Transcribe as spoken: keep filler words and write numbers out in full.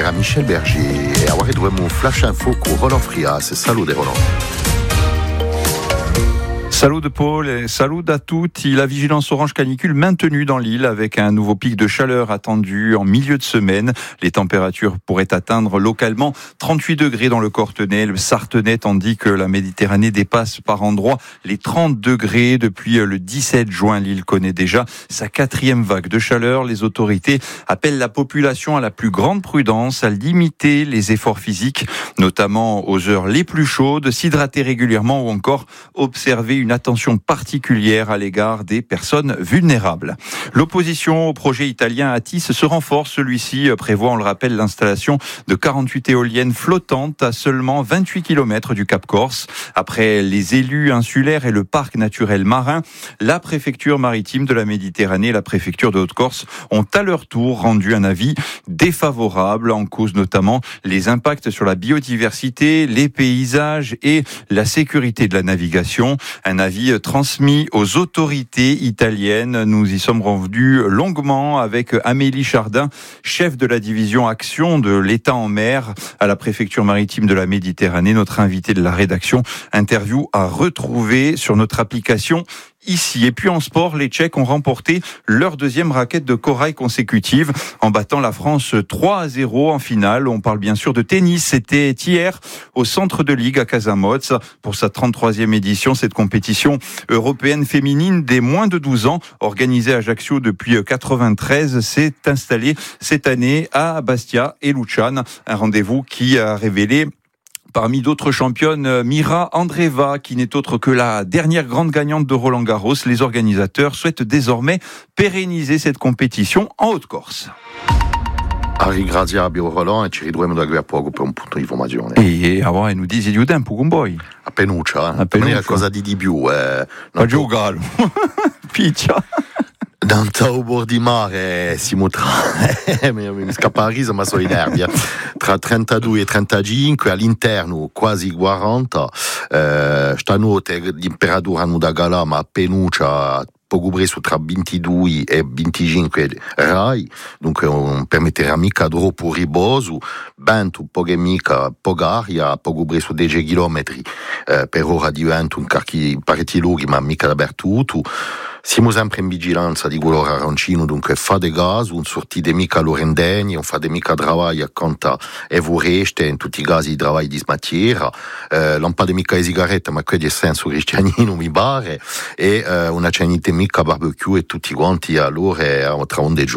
era Michel Berger e ora dovremmo flash info con Roland Frias. Salut Roland. Salut de Paul et salut à toutes. La vigilance orange canicule maintenue dans l'île avec un nouveau pic de chaleur attendu en milieu de semaine. Les températures pourraient atteindre localement trente-huit degrés dans le Cortenay, le Sartenay, tandis que la Méditerranée dépasse par endroits les trente degrés. Depuis le dix-sept juin, l'île connaît déjà sa quatrième vague de chaleur. Les autorités appellent la population à la plus grande prudence, à limiter les efforts physiques, notamment aux heures les plus chaudes, s'hydrater régulièrement ou encore observer une Une attention particulière à l'égard des personnes vulnérables. L'opposition au projet italien Atis se renforce. Celui-ci prévoit, on le rappelle, l'installation de quarante-huit éoliennes flottantes à seulement vingt-huit kilomètres du Cap Corse. Après les élus insulaires et le parc naturel marin, la préfecture maritime de la Méditerranée et la préfecture de Haute-Corse ont à leur tour rendu un avis défavorable, en cause notamment les impacts sur la biodiversité, les paysages et la sécurité de la navigation. Un avis transmis aux autorités italiennes. Nous y sommes revenus longuement avec Amélie Chardin, chef de la division action de l'État en mer à la préfecture maritime de la Méditerranée, notre invité de la rédaction. Interview à retrouver sur notre application ici. Et puis en sport, les Tchèques ont remporté leur deuxième raquette de corail consécutive en battant la France trois à zéro en finale. On parle bien sûr de tennis. C'était hier au centre de ligue à Casamoz pour sa trente-troisième édition. Cette compétition européenne féminine des moins de douze ans, organisée à Ajaccio depuis quatre-vingt-treize, s'est installée cette année à Bastia et Luciane. Un rendez-vous qui a révélé parmi d'autres championnes, Mira Andreeva, qui n'est autre que la dernière grande gagnante de Roland Garros. Les organisateurs souhaitent désormais pérenniser cette compétition en Haute-Corse. Ringraziamo Roland e ci ritroviamo da qui a poco per un punto di informazione. E ora nu dici di tempo con voi. A Penuccia, eh? A Penuccia. Cosa di di più, eh? A giocare. Piccia. Dal bordo di mare siamo tra mi scappa la risa ma sono in nervi tra trentadue e trentacinque, all'interno quasi quaranta, eh, stanotte l'imperatura hanno da gala ma a Penuccia poco preso tra ventidue e venticinque rai, dunque non permetterà mica troppo riposo, vento poche mica, poca aria, poco preso dieci chilometri, eh, per ora di vento in carchi parecchi luoghi ma mica dappertutto. Siamo sempre in vigilanza di colore arancino, dunque fate caso, non sortite mica l'orendegni, non fate mica lavoro accanto a voreste, in tutti i casi di lavoro di smattiera, eh, non fate mica le sigarette, ma quello è senso cristianino mi pare, e eh, una cenite mica barbecue e tutti quanti allora tra onde